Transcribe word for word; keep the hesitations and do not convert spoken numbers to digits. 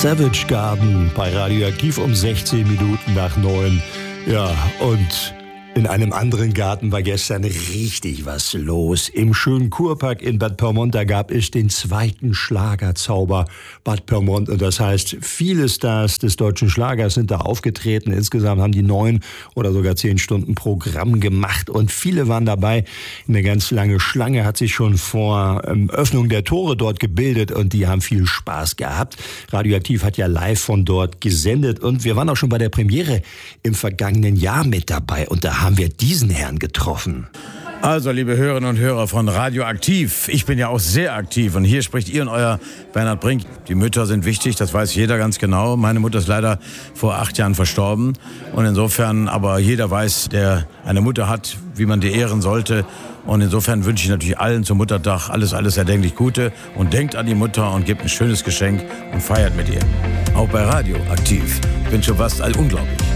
Savage Garden bei Radioaktiv um sechzehn Minuten nach neun. Ja, und in einem anderen Garten war gestern richtig was los. Im schönen Kurpark in Bad Pyrmont, da gab es den zweiten Schlagerzauber Bad Pyrmont. Und das heißt, viele Stars des deutschen Schlagers sind da aufgetreten. Insgesamt haben die neun oder sogar zehn Stunden Programm gemacht. Und viele waren dabei. Eine ganz lange Schlange hat sich schon vor ähm, Öffnung der Tore dort gebildet. Und die haben viel Spaß gehabt. Radioaktiv hat ja live von dort gesendet. Und wir waren auch schon bei der Premiere im vergangenen Jahr mit dabei. Und da haben wir diesen Herrn getroffen. Also, liebe Hörerinnen und Hörer von Radioaktiv, ich bin ja auch sehr aktiv und hier spricht ihr und euer Bernhard Brink. Die Mütter sind wichtig, das weiß jeder ganz genau. Meine Mutter ist leider vor acht Jahren verstorben und insofern, aber jeder weiß, der eine Mutter hat, wie man die ehren sollte. Und insofern wünsche ich natürlich allen zum Muttertag alles, alles erdenklich Gute und denkt an die Mutter und gebt ein schönes Geschenk und feiert mit ihr. Auch bei Radioaktiv. Ich bin schon fast all unglaublich.